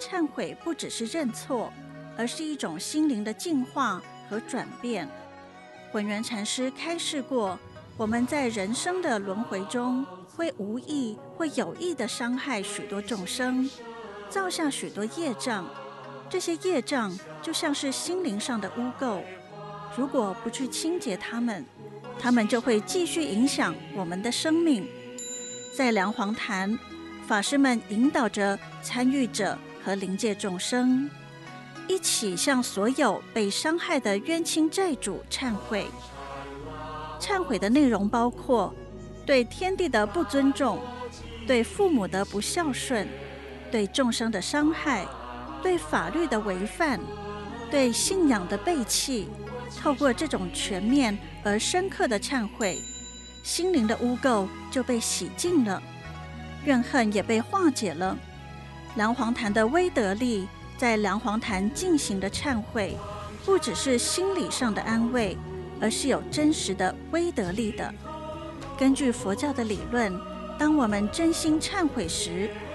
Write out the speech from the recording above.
忏悔不只是认错，而是一种心灵的净化和转变。混元禅师开示过，我们在人生的轮回中，会无意或有意地伤害许多众生，造下许多业障。这些业障就像是心灵上的污垢，如果不去清洁它们就会继续影响我们的生命。在梁皇坛，法师们引导着参与者和灵界众生，一起向所有被伤害的冤亲债主忏悔。忏悔的内容包括对天地的不尊重，对父母的不孝顺，对众生的伤害，对法律的违犯，对信仰的背弃。透过这种全面而深刻的忏悔，心灵的污垢就被洗净了，怨恨也被化解了。梁皇坛的威德力，在梁皇坛进行的忏悔，不只是心理上的安慰，而是有真实的威德力的。根据佛教的理论，当我们真心忏悔时，